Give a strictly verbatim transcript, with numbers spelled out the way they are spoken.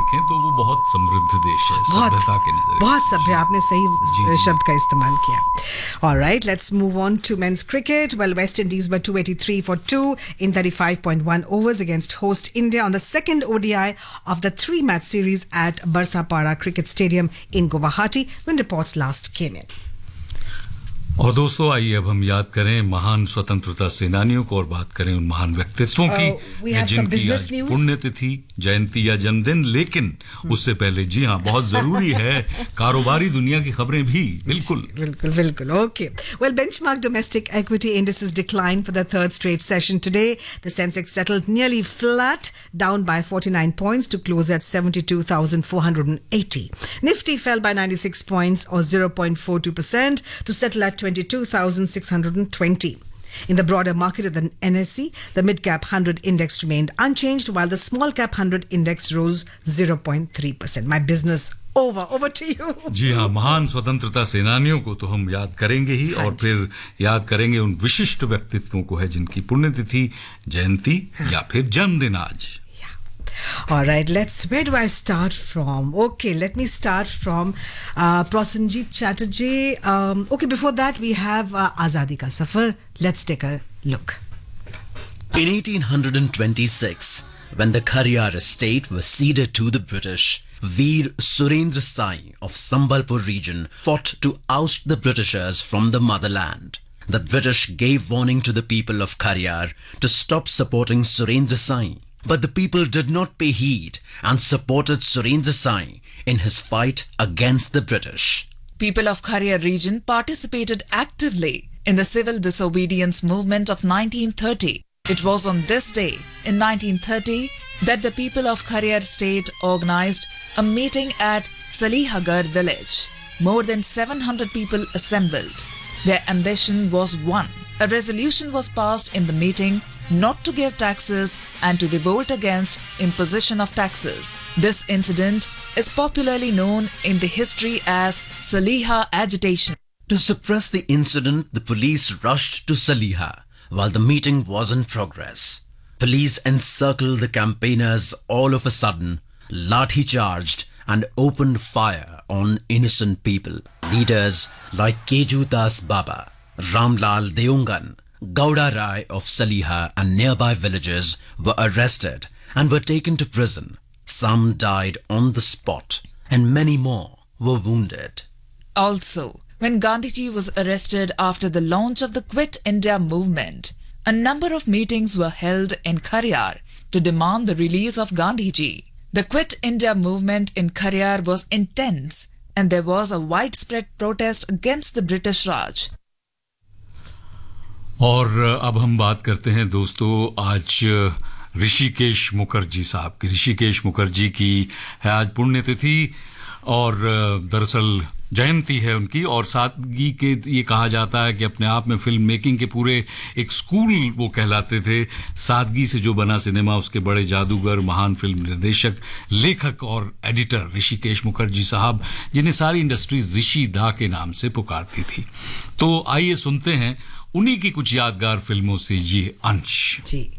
देखें तो वो बहुत समृद्ध देश है सभ्यता के नजरिए बहुत सभ्य आपने सही शब्द का इस्तेमाल किया All right, let's move on to men's cricket. Well, West Indies were two eighty-three for two in thirty-five point one overs against host India on the second O D I of the three-match series at Barsapara Cricket Stadium in Guwahati when reports last came in. और दोस्तों आइए अब हम याद करें महान स्वतंत्रता सेनानियों को और बात करें उन महान व्यक्तित्वों की uh, जिनकी आज पुण्यतिथि जयंती या जन्मदिन लेकिन उससे पहले जी हाँ बहुत जरूरी है कारोबारी दुनिया की खबरें भी बिल्कुल बिल्कुल बिल्कुल okay well benchmark domestic equity indices declined for the third straight session today the Sensex settled nearly flat down by forty-nine points to close at seventy-two thousand four hundred eighty Nifty fell by ninety-six points or zero point four two percent to settle at twenty-two thousand six hundred twenty. In the broader market at the N S E, the mid-cap one hundred index remained unchanged while the small-cap one hundred index rose zero point three percent. My business over. Over to you. जी हाँ महान स्वतंत्रता सेनानियों को तो हम याद करेंगे ही और फिर याद करेंगे उन विशिष्ट व्यक्तित्वों को है जिनकी पुण्यतिथि जयंती या फिर जन्मदिन आज All right, let's, where do I start from? Okay, let me start from uh, Prosenjit Chatterjee. Um, okay, before that, we have uh, Azadi Ka Safar. Let's take a look. In eighteen twenty-six, when the Khariyar estate was ceded to the British, Veer Surendra Sai of Sambalpur region fought to oust the Britishers from the motherland. The British gave warning to the people of Khariyar to stop supporting Surendra Sai. But the people did not pay heed and supported Surendra Sai in his fight against the British. People of Khariyar region participated actively in the civil disobedience movement of nineteen thirty. It was on this day in nineteen thirty that the people of Khariyar state organized a meeting at Salihagar village. More than seven hundred people assembled. Their ambition was one. A resolution was passed in the meeting not to give taxes and to revolt against imposition of taxes. This incident is popularly known in the history as Saliha agitation. To suppress the incident, the police rushed to Saliha while the meeting was in progress. Police encircled the campaigners all of a sudden, lathi charged and opened fire on innocent people. Leaders like Keju Das Baba, Ramlal Deongan, Gauda Rai of Saliha and nearby villages were arrested and were taken to prison. Some died on the spot and many more were wounded. Also, when Gandhiji was arrested after the launch of the Quit India movement, a number of meetings were held in Khariyar to demand the release of Gandhiji. The Quit India movement in Khariyar was intense and there was a widespread protest against the British Raj. और अब हम बात करते हैं दोस्तों आज ऋषिकेश मुखर्जी साहब की ऋषिकेश मुखर्जी की है आज पुण्यतिथि और दरअसल जयंती है उनकी और सादगी के ये कहा जाता है कि अपने आप में फिल्म मेकिंग के पूरे एक स्कूल वो कहलाते थे सादगी से जो बना सिनेमा उसके बड़े जादूगर महान फिल्म निर्देशक लेखक और एडिटर ऋषिकेश मुखर्जी साहब जिन्हें सारी इंडस्ट्री ऋषि दा के नाम से पुकारती थी तो आइए सुनते हैं उन्हीं की कुछ यादगार फिल्मों से ये अंश जी